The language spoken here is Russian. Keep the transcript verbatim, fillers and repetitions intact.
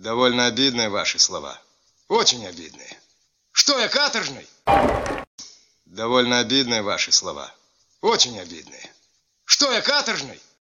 Довольно обидные ваши слова. Очень обидные. Что я, каторжный? Довольно обидные ваши слова. Очень обидные. Что я, каторжный?